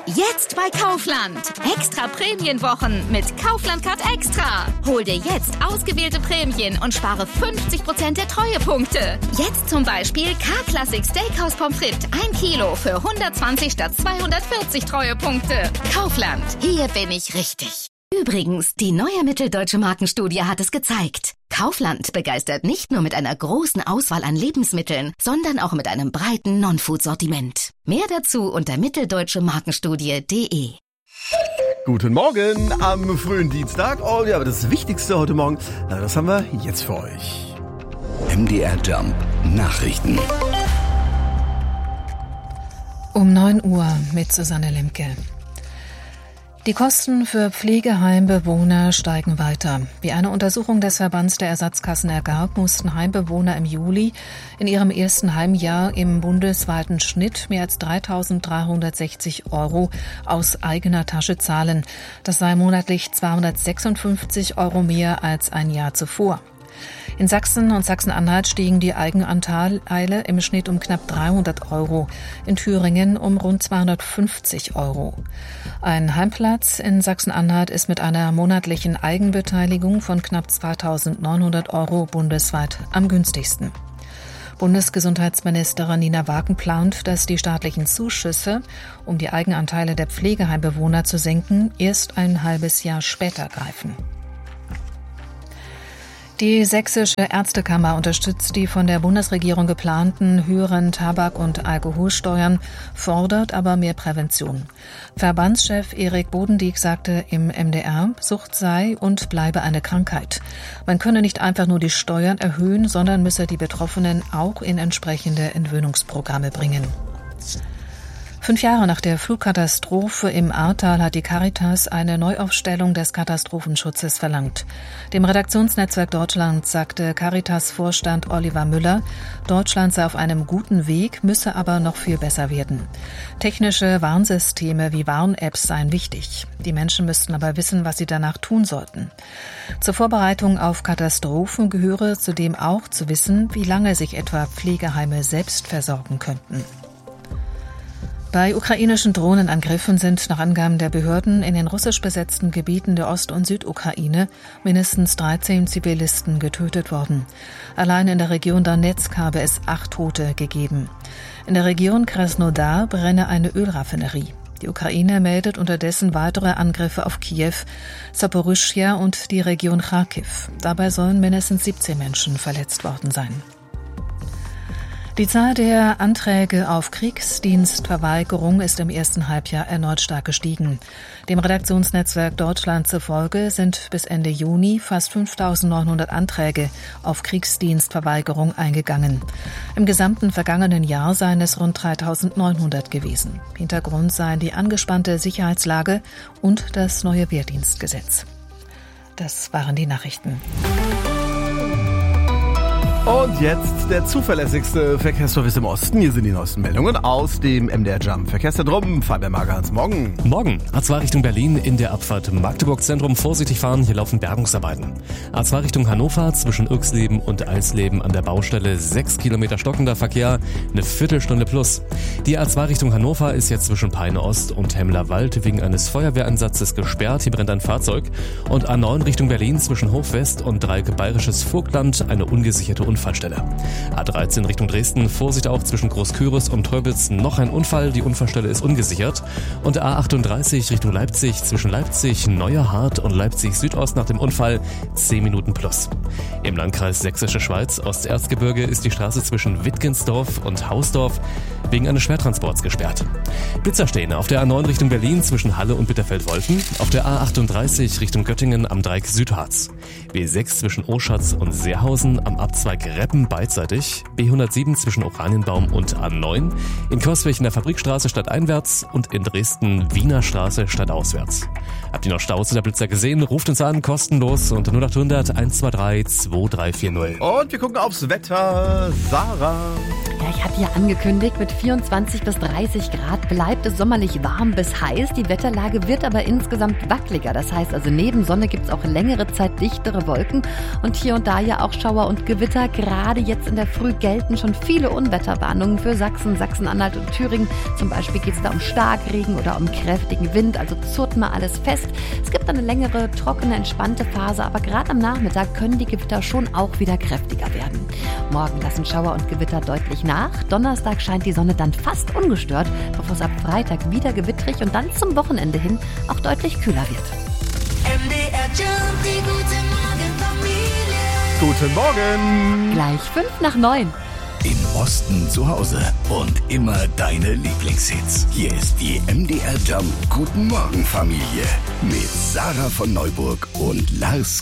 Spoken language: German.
Jetzt bei Kaufland. Extra Prämienwochen mit Kaufland Card Extra. Hol dir jetzt ausgewählte Prämien und spare 50% der Treuepunkte. Jetzt zum Beispiel K-Classic Steakhouse Pommes frites 1 Kilo für 120 statt 240 Treuepunkte. Kaufland, hier bin ich richtig. Übrigens, die neue Mitteldeutsche Markenstudie hat es gezeigt. Kaufland begeistert nicht nur mit einer großen Auswahl an Lebensmitteln, sondern auch mit einem breiten Non-Food-Sortiment. Mehr dazu unter mitteldeutsche-markenstudie.de. Guten Morgen am frühen Dienstag. Oh ja, aber das Wichtigste heute Morgen, das haben wir jetzt für euch. MDR Jump Nachrichten. Um 9 Uhr mit Susanne Lemke. Die Kosten für Pflegeheimbewohner steigen weiter. Wie eine Untersuchung des Verbands der Ersatzkassen ergab, mussten Heimbewohner im Juli in ihrem ersten Heimjahr im bundesweiten Schnitt mehr als 3.360 € aus eigener Tasche zahlen. Das sei monatlich 256 € mehr als ein Jahr zuvor. In Sachsen und Sachsen-Anhalt stiegen die Eigenanteile im Schnitt um knapp 300 €, in Thüringen um rund 250 €. Ein Heimplatz in Sachsen-Anhalt ist mit einer monatlichen Eigenbeteiligung von knapp 2.900 € bundesweit am günstigsten. Bundesgesundheitsministerin Nina Wagen plant, dass die staatlichen Zuschüsse, um die Eigenanteile der Pflegeheimbewohner zu senken, erst ein halbes Jahr später greifen. Die Sächsische Ärztekammer unterstützt die von der Bundesregierung geplanten höheren Tabak- und Alkoholsteuern, fordert aber mehr Prävention. Verbandschef Erik Bodendieck sagte im MDR, Sucht sei und bleibe eine Krankheit. Man könne nicht einfach nur die Steuern erhöhen, sondern müsse die Betroffenen auch in entsprechende Entwöhnungsprogramme bringen. 5 Jahre nach der Flugkatastrophe im Ahrtal hat die Caritas eine Neuaufstellung des Katastrophenschutzes verlangt. Dem Redaktionsnetzwerk Deutschland sagte Caritas-Vorstand Oliver Müller, Deutschland sei auf einem guten Weg, müsse aber noch viel besser werden. Technische Warnsysteme wie Warn-Apps seien wichtig. Die Menschen müssten aber wissen, was sie danach tun sollten. Zur Vorbereitung auf Katastrophen gehöre zudem auch zu wissen, wie lange sich etwa Pflegeheime selbst versorgen könnten. Bei ukrainischen Drohnenangriffen sind nach Angaben der Behörden in den russisch besetzten Gebieten der Ost- und Südukraine mindestens 13 Zivilisten getötet worden. Allein in der Region Donetsk habe es 8 Tote gegeben. In der Region Krasnodar brenne eine Ölraffinerie. Die Ukraine meldet unterdessen weitere Angriffe auf Kiew, Saporischschja und die Region Charkiw. Dabei sollen mindestens 17 Menschen verletzt worden sein. Die Zahl der Anträge auf Kriegsdienstverweigerung ist im ersten Halbjahr erneut stark gestiegen. Dem Redaktionsnetzwerk Deutschland zufolge sind bis Ende Juni fast 5.900 Anträge auf Kriegsdienstverweigerung eingegangen. Im gesamten vergangenen Jahr seien es rund 3.900 gewesen. Hintergrund seien die angespannte Sicherheitslage und das neue Wehrdienstgesetz. Das waren die Nachrichten. Und jetzt der zuverlässigste Verkehrsservice im Osten. Hier sind die neuesten Meldungen aus dem MDR Jump Verkehrszentrum. Fabian Magerhans, morgen. Morgen. A2 Richtung Berlin in der Abfahrt Magdeburg Zentrum. Vorsichtig fahren, hier laufen Bergungsarbeiten. A2 Richtung Hannover zwischen Irxleben und Eisleben an der Baustelle 6 Kilometer stockender Verkehr, eine Viertelstunde plus. Die A2 Richtung Hannover ist jetzt zwischen Peine Ost und Hemmlerwald wegen eines Feuerwehreinsatzes gesperrt. Hier brennt ein Fahrzeug. Und A9 Richtung Berlin zwischen Hofwest und Dreieck Bayerisches Vogtland eine ungesicherte Unfallstelle. A13 Richtung Dresden, Vorsicht auch zwischen Großküritz und Teubitz, noch ein Unfall, die Unfallstelle ist ungesichert. Und A38 Richtung Leipzig, zwischen Leipzig, Neuerhardt und Leipzig Südost nach dem Unfall 10 Minuten plus. Im Landkreis Sächsische Schweiz, Osterzgebirge, ist die Straße zwischen Wittgensdorf und Hausdorf wegen eines Schwertransports gesperrt. Blitzer stehen auf der A9 Richtung Berlin zwischen Halle und Bitterfeld-Wolfen, auf der A38 Richtung Göttingen am Dreieck Südharz, B6 zwischen Oschatz und Seerhausen am Abzweig Reppen beidseitig, B107 zwischen Oranienbaum und A9, in Coswig in der Fabrikstraße stadteinwärts und in Dresden Wiener Straße stadtauswärts. Habt ihr noch Staus oder Blitzer gesehen? Ruft uns an, kostenlos unter 0800 123 2340. Und wir gucken aufs Wetter. Sarah. Ja, ich hatte ja angekündigt, mit 24 bis 30 Grad bleibt es sommerlich warm bis heiß. Die Wetterlage wird aber insgesamt wackeliger. Das heißt also, neben Sonne gibt es auch längere Zeit dichtere Wolken und hier und da ja auch Schauer und Gewitter. Gerade jetzt in der Früh gelten schon viele Unwetterwarnungen für Sachsen, Sachsen-Anhalt und Thüringen. Zum Beispiel geht es da um Starkregen oder um kräftigen Wind, also zurrt mal alles fest. Es gibt eine längere, trockene, entspannte Phase, aber gerade am Nachmittag können die Gewitter schon auch wieder kräftiger werden. Morgen lassen Schauer und Gewitter deutlich nach. Donnerstag scheint die Sonne dann fast ungestört, bevor es ab Freitag wieder gewittrig und dann zum Wochenende hin auch deutlich kühler wird. MDR Jump, die gute Morgenfamilie. Guten Morgen! Gleich 8:55. Im Osten zu Hause und immer deine Lieblingshits. Hier ist die MDR Jump Guten Morgen Familie mit Sarah von Neuburg und Lars